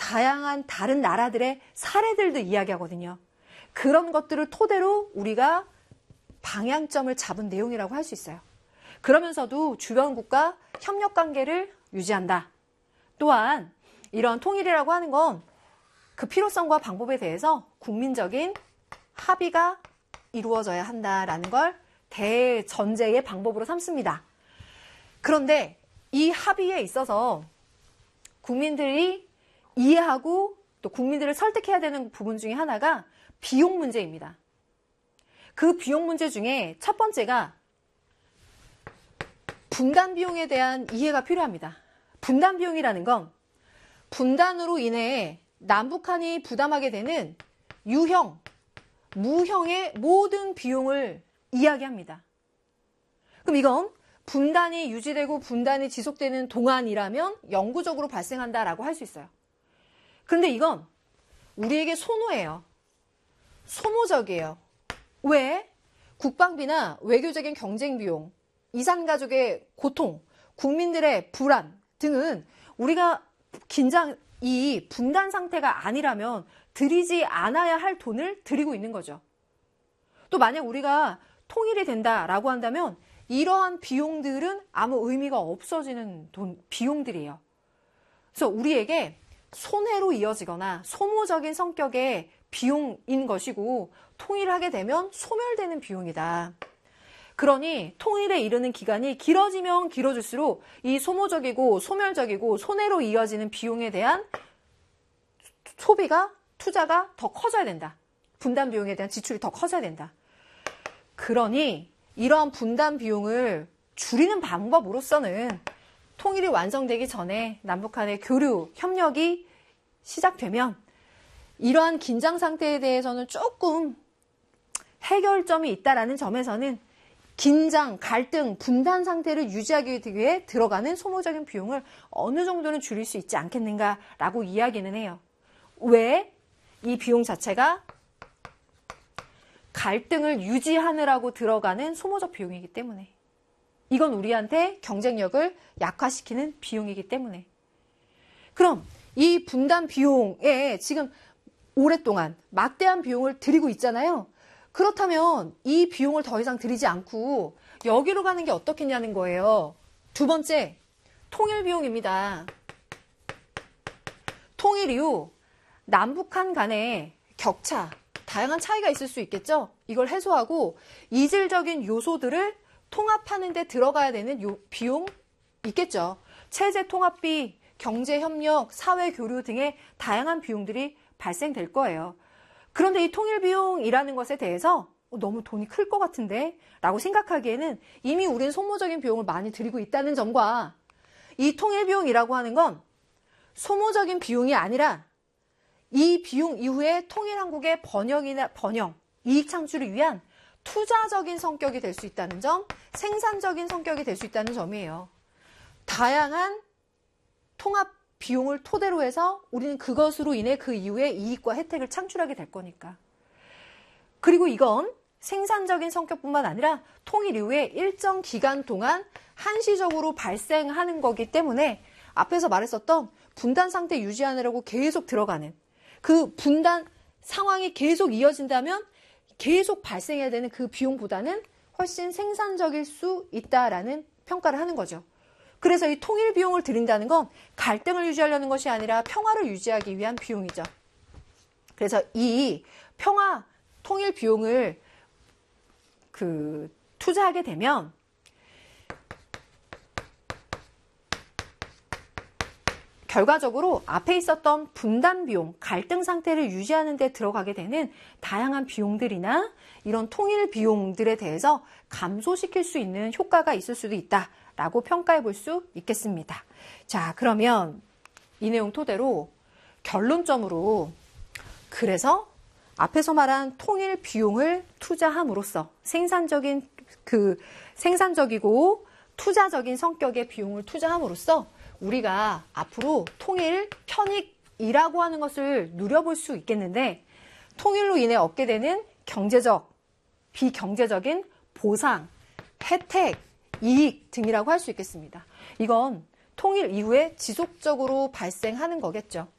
다양한 다른 나라들의 사례들도 이야기하거든요. 그런 것들을 토대로 우리가 방향점을 잡은 내용이라고 할 수 있어요. 그러면서도 주변국과 협력관계를 유지한다. 또한 이런 통일이라고 하는 건 그 필요성과 방법에 대해서 국민적인 합의가 이루어져야 한다라는 걸 대전제의 방법으로 삼습니다. 그런데 이 합의에 있어서 국민들이 이해하고 또 국민들을 설득해야 되는 부분 중에 하나가 비용 문제입니다. 그 비용 문제 중에 첫 번째가 분단 비용에 대한 이해가 필요합니다. 분단 비용이라는 건 분단으로 인해 남북한이 부담하게 되는 유형, 무형의 모든 비용을 이야기합니다. 그럼 이건 분단이 유지되고 분단이 지속되는 동안이라면 영구적으로 발생한다라고 할 수 있어요. 그런데 이건 우리에게 소노예요. 소모적이에요. 왜? 국방비나 외교적인 경쟁 비용, 이산가족의 고통, 국민들의 불안 등은 우리가 이 분단 상태가 아니라면 들이지 않아야 할 돈을 들이고 있는 거죠. 또 만약 우리가 통일이 된다라고 한다면 이러한 비용들은 아무 의미가 없어지는 비용들이에요. 그래서 우리에게 손해로 이어지거나 소모적인 성격의 비용인 것이고 통일을 하게 되면 소멸되는 비용이다. 그러니 통일에 이르는 기간이 길어지면 길어질수록 이 소모적이고 소멸적이고 손해로 이어지는 비용에 대한 소비가, 투자가 더 커져야 된다. 분단 비용에 대한 지출이 더 커져야 된다. 그러니 이러한 분단 비용을 줄이는 방법으로서는 통일이 완성되기 전에 남북한의 교류, 협력이 시작되면 이러한 긴장 상태에 대해서는 조금 해결점이 있다라는 점에서는 긴장, 갈등, 분단 상태를 유지하기 위해 들어가는 소모적인 비용을 어느 정도는 줄일 수 있지 않겠는가라고 이야기는 해요. 왜? 이 비용 자체가 갈등을 유지하느라고 들어가는 소모적 비용이기 때문에. 이건 우리한테 경쟁력을 약화시키는 비용이기 때문에. 그럼 이 분단 비용에 지금 오랫동안 막대한 비용을 들이고 있잖아요. 그렇다면 이 비용을 더 이상 들이지 않고 여기로 가는 게 어떻겠냐는 거예요. 두 번째, 통일 비용입니다. 통일 이후 남북한 간의 격차, 다양한 차이가 있을 수 있겠죠. 이걸 해소하고 이질적인 요소들을 통합하는 데 들어가야 되는 비용 있겠죠. 체제 통합비, 경제협력, 사회교류 등의 다양한 비용들이 발생될 거예요. 그런데 이 통일 비용이라는 것에 대해서 너무 돈이 클 것 같은데 라고 생각하기에는 이미 우리는 소모적인 비용을 많이 들이고 있다는 점과 이 통일 비용이라고 하는 건 소모적인 비용이 아니라 이 비용 이후에 통일한국의 번영, 이익 창출을 위한 투자적인 성격이 될 수 있다는 점, 생산적인 성격이 될 수 있다는 점이에요. 다양한 통합 비용을 토대로 해서 우리는 그것으로 인해 그 이후에 이익과 혜택을 창출하게 될 거니까. 그리고 이건 생산적인 성격뿐만 아니라 통일 이후에 일정 기간 동안 한시적으로 발생하는 거기 때문에 앞에서 말했었던 분단 상태 유지하느라고 계속 들어가는 그 분단 상황이 계속 이어진다면 계속 발생해야 되는 그 비용보다는 훨씬 생산적일 수 있다라는 평가를 하는 거죠. 그래서 이 통일 비용을 들인다는 건 갈등을 유지하려는 것이 아니라 평화를 유지하기 위한 비용이죠. 그래서 이 평화, 통일 비용을 투자하게 되면 결과적으로 앞에 있었던 분단 비용, 갈등 상태를 유지하는 데 들어가게 되는 다양한 비용들이나 이런 통일 비용들에 대해서 감소시킬 수 있는 효과가 있을 수도 있다라고 평가해 볼 수 있겠습니다. 자, 그러면 이 내용 토대로 결론점으로 그래서 앞에서 말한 통일 비용을 투자함으로써 생산적이고 투자적인 성격의 비용을 투자함으로써 우리가 앞으로 통일, 편익이라고 하는 것을 누려볼 수 있겠는데 통일로 인해 얻게 되는 경제적, 비경제적인 보상, 혜택, 이익 등이라고 할 수 있겠습니다. 이건 통일 이후에 지속적으로 발생하는 거겠죠.